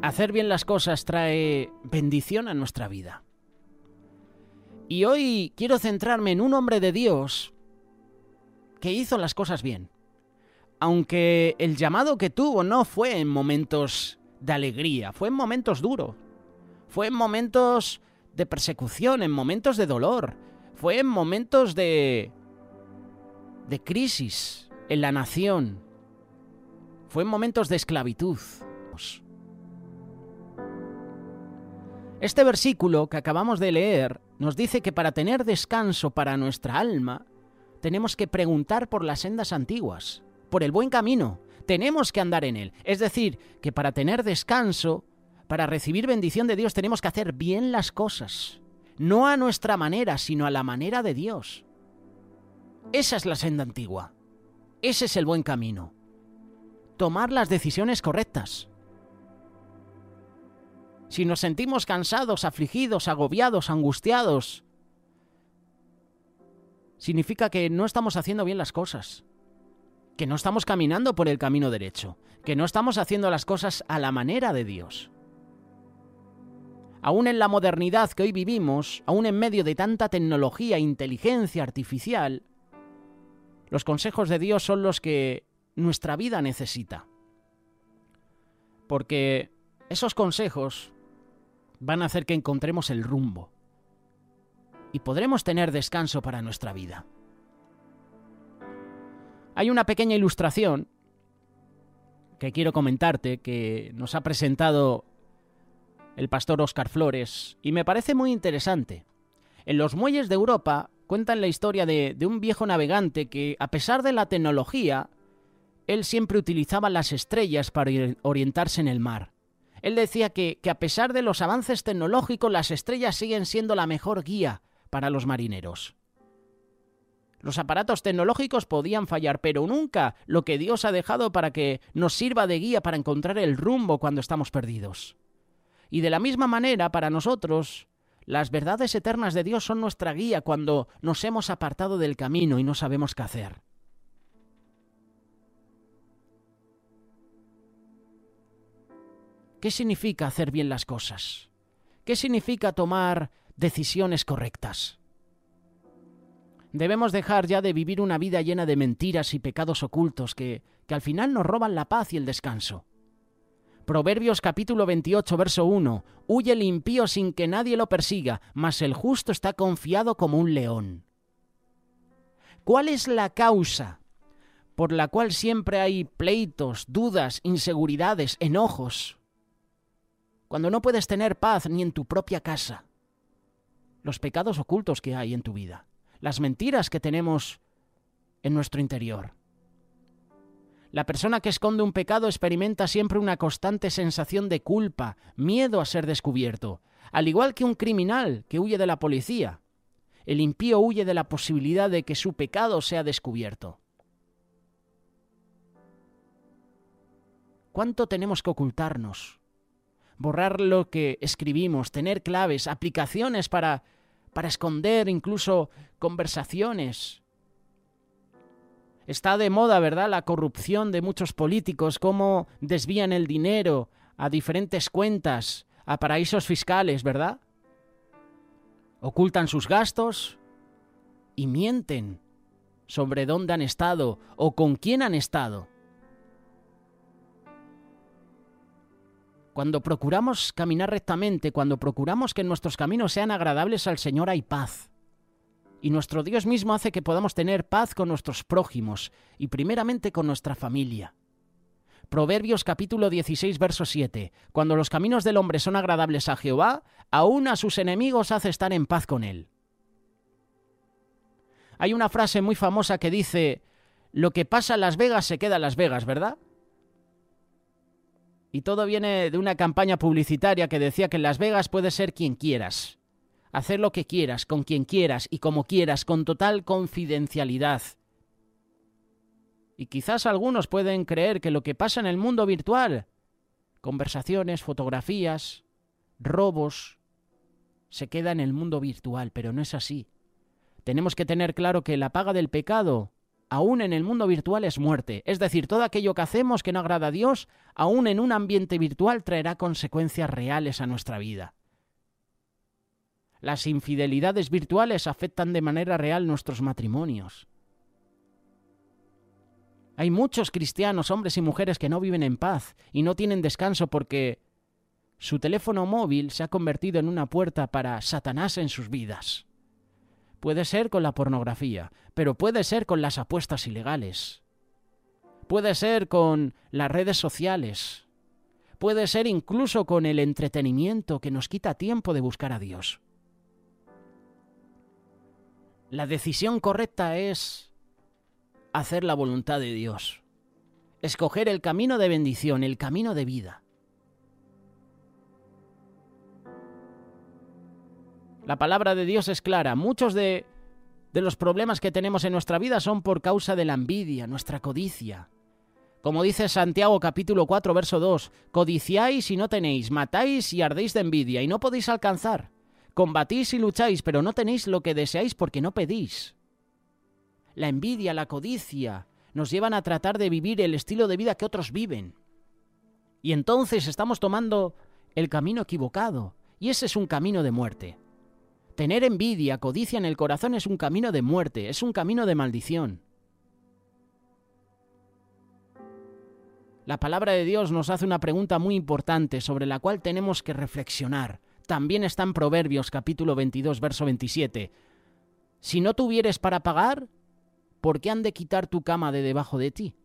Hacer bien las cosas trae bendición a nuestra vida. Y hoy quiero centrarme en un hombre de Dios que hizo las cosas bien. Aunque el llamado que tuvo no fue en momentos de alegría, fue en momentos duros. Fue en momentos de persecución, en momentos de dolor. Fue en momentos de crisis en la nación. Fue en momentos de esclavitud. Este versículo que acabamos de leer nos dice que para tener descanso para nuestra alma, tenemos que preguntar por las sendas antiguas, por el buen camino. Tenemos que andar en él. Es decir, que para tener descanso, para recibir bendición de Dios, tenemos que hacer bien las cosas. No a nuestra manera, sino a la manera de Dios. Esa es la senda antigua. Ese es el buen camino. Tomar las decisiones correctas. Si nos sentimos cansados, afligidos, agobiados, angustiados, significa que no estamos haciendo bien las cosas, que no estamos caminando por el camino derecho, que no estamos haciendo las cosas a la manera de Dios. Aún en la modernidad que hoy vivimos, aún en medio de tanta tecnología e inteligencia artificial, los consejos de Dios son los que nuestra vida necesita. Porque esos consejos van a hacer que encontremos el rumbo y podremos tener descanso para nuestra vida. Hay una pequeña ilustración que quiero comentarte que nos ha presentado el pastor Óscar Flores y me parece muy interesante. En los muelles de Europa cuentan la historia de un viejo navegante que, a pesar de la tecnología, él siempre utilizaba las estrellas para orientarse en el mar. Él decía que a pesar de los avances tecnológicos, las estrellas siguen siendo la mejor guía para los marineros. Los aparatos tecnológicos podían fallar, pero nunca lo que Dios ha dejado para que nos sirva de guía para encontrar el rumbo cuando estamos perdidos. Y de la misma manera, para nosotros, las verdades eternas de Dios son nuestra guía cuando nos hemos apartado del camino y no sabemos qué hacer. ¿Qué significa hacer bien las cosas? ¿Qué significa tomar decisiones correctas? Debemos dejar ya de vivir una vida llena de mentiras y pecados ocultos que al final nos roban la paz y el descanso. Proverbios capítulo 28, verso 1. Huye el impío sin que nadie lo persiga, mas el justo está confiado como un león. ¿Cuál es la causa por la cual siempre hay pleitos, dudas, inseguridades, enojos? Cuando no puedes tener paz ni en tu propia casa. Los pecados ocultos que hay en tu vida. Las mentiras que tenemos en nuestro interior. La persona que esconde un pecado experimenta siempre una constante sensación de culpa, miedo a ser descubierto, al igual que un criminal que huye de la policía. El impío huye de la posibilidad de que su pecado sea descubierto. ¿Cuánto tenemos que ocultarnos? Borrar lo que escribimos, tener claves, aplicaciones para esconder incluso conversaciones. Está de moda, ¿verdad?, la corrupción de muchos políticos, cómo desvían el dinero a diferentes cuentas, a paraísos fiscales, ¿verdad? Ocultan sus gastos y mienten sobre dónde han estado o con quién han estado. Cuando procuramos caminar rectamente, cuando procuramos que nuestros caminos sean agradables al Señor, hay paz. Y nuestro Dios mismo hace que podamos tener paz con nuestros prójimos y primeramente con nuestra familia. Proverbios capítulo 16, verso 7. Cuando los caminos del hombre son agradables a Jehová, aún a sus enemigos hace estar en paz con él. Hay una frase muy famosa que dice: lo que pasa en Las Vegas se queda en Las Vegas, ¿verdad? Y todo viene de una campaña publicitaria que decía que en Las Vegas puedes ser quien quieras. Hacer lo que quieras, con quien quieras y como quieras, con total confidencialidad. Y quizás algunos pueden creer que lo que pasa en el mundo virtual, conversaciones, fotografías, robos, se queda en el mundo virtual, pero no es así. Tenemos que tener claro que la paga del pecado aún en el mundo virtual es muerte. Es decir, todo aquello que hacemos que no agrada a Dios, aún en un ambiente virtual traerá consecuencias reales a nuestra vida. Las infidelidades virtuales afectan de manera real nuestros matrimonios. Hay muchos cristianos, hombres y mujeres, que no viven en paz y no tienen descanso porque su teléfono móvil se ha convertido en una puerta para Satanás en sus vidas. Puede ser con la pornografía, pero puede ser con las apuestas ilegales. Puede ser con las redes sociales. Puede ser incluso con el entretenimiento que nos quita tiempo de buscar a Dios. La decisión correcta es hacer la voluntad de Dios. Escoger el camino de bendición, el camino de vida. La palabra de Dios es clara. Muchos de los problemas que tenemos en nuestra vida son por causa de la envidia, nuestra codicia. Como dice Santiago capítulo 4, verso 2, codiciáis y no tenéis, matáis y ardéis de envidia y no podéis alcanzar. Combatís y lucháis, pero no tenéis lo que deseáis porque no pedís. La envidia, la codicia, nos llevan a tratar de vivir el estilo de vida que otros viven. Y entonces estamos tomando el camino equivocado, y ese es un camino de muerte. Tener envidia, codicia en el corazón es un camino de muerte, es un camino de maldición. La palabra de Dios nos hace una pregunta muy importante sobre la cual tenemos que reflexionar. También está en Proverbios capítulo 22, verso 27. Si no tuvieres para pagar, ¿por qué han de quitar tu cama de debajo de ti?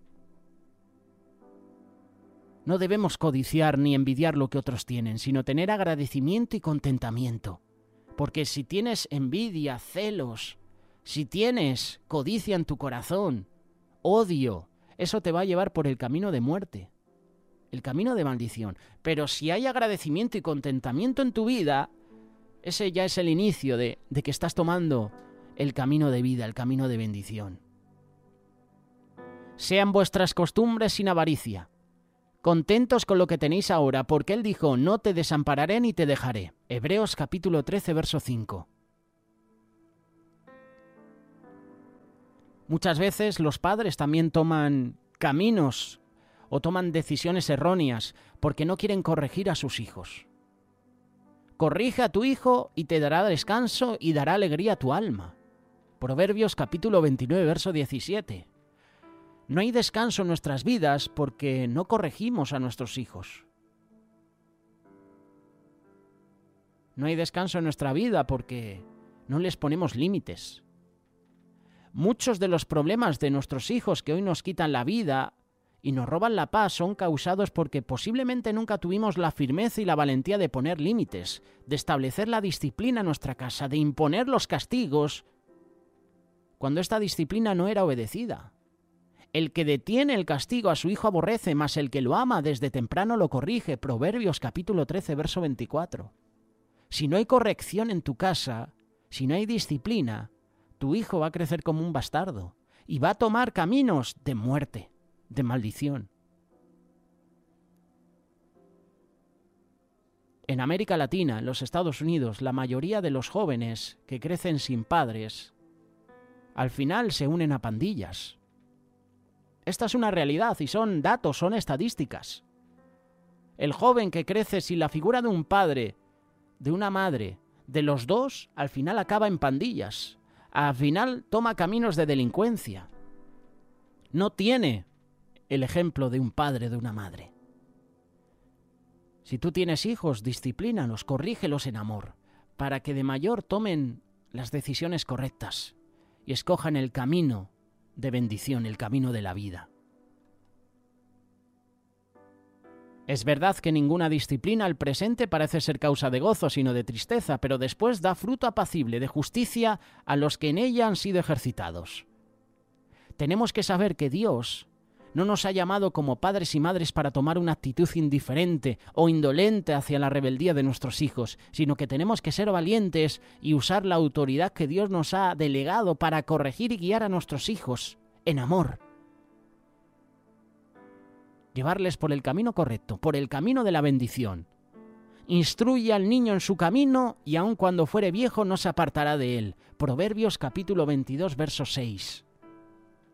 No debemos codiciar ni envidiar lo que otros tienen, sino tener agradecimiento y contentamiento. Porque si tienes envidia, celos, si tienes codicia en tu corazón, odio, eso te va a llevar por el camino de muerte, el camino de maldición. Pero si hay agradecimiento y contentamiento en tu vida, ese ya es el inicio de que estás tomando el camino de vida, el camino de bendición. Sean vuestras costumbres sin avaricia, contentos con lo que tenéis ahora, porque Él dijo, no te desampararé ni te dejaré. Hebreos capítulo 13, verso 5. Muchas veces los padres también toman caminos o toman decisiones erróneas porque no quieren corregir a sus hijos. Corrige a tu hijo y te dará descanso y dará alegría a tu alma. Proverbios capítulo 29, verso 17. No hay descanso en nuestras vidas porque no corregimos a nuestros hijos. No hay descanso en nuestra vida porque no les ponemos límites. Muchos de los problemas de nuestros hijos que hoy nos quitan la vida y nos roban la paz son causados porque posiblemente nunca tuvimos la firmeza y la valentía de poner límites, de establecer la disciplina en nuestra casa, de imponer los castigos cuando esta disciplina no era obedecida. El que detiene el castigo a su hijo aborrece, mas el que lo ama desde temprano lo corrige. Proverbios capítulo 13, verso 24. Si no hay corrección en tu casa, si no hay disciplina, tu hijo va a crecer como un bastardo y va a tomar caminos de muerte, de maldición. En América Latina, en los Estados Unidos, la mayoría de los jóvenes que crecen sin padres, al final se unen a pandillas. Esta es una realidad y son datos, son estadísticas. El joven que crece sin la figura de un padre, de una madre, de los dos, al final acaba en pandillas. Al final toma caminos de delincuencia. No tiene el ejemplo de un padre, de una madre. Si tú tienes hijos, disciplínalos, corrígelos en amor, para que de mayor tomen las decisiones correctas y escojan el camino de bendición, el camino de la vida. Es verdad que ninguna disciplina al presente parece ser causa de gozo, sino de tristeza, pero después da fruto apacible de justicia a los que en ella han sido ejercitados. Tenemos que saber que Dios no nos ha llamado como padres y madres para tomar una actitud indiferente o indolente hacia la rebeldía de nuestros hijos, sino que tenemos que ser valientes y usar la autoridad que Dios nos ha delegado para corregir y guiar a nuestros hijos en amor. Llevarles por el camino correcto, por el camino de la bendición. Instruye al niño en su camino y aun cuando fuere viejo no se apartará de él. Proverbios capítulo 22, verso 6.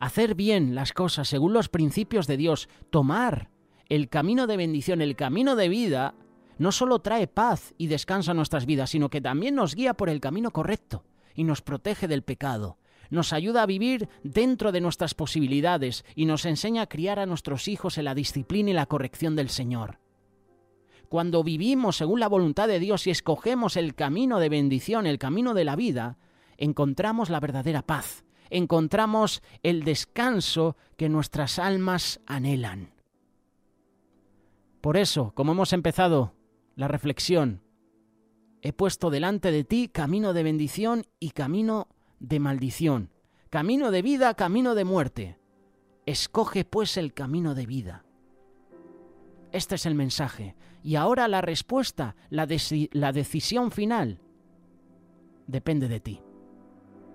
hacer bien las cosas según los principios de Dios, tomar el camino de bendición, el camino de vida, no solo trae paz y descanso a nuestras vidas, sino que también nos guía por el camino correcto y nos protege del pecado. Nos ayuda a vivir dentro de nuestras posibilidades y nos enseña a criar a nuestros hijos en la disciplina y la corrección del Señor. Cuando vivimos según la voluntad de Dios y escogemos el camino de bendición, el camino de la vida, encontramos la verdadera paz, encontramos el descanso que nuestras almas anhelan. Por eso, como hemos empezado la reflexión, he puesto delante de ti camino de bendición y camino de maldición, camino de vida, camino de muerte. Escoge pues el camino de vida. Este es el mensaje. Y ahora la respuesta, la decisión final, depende de ti.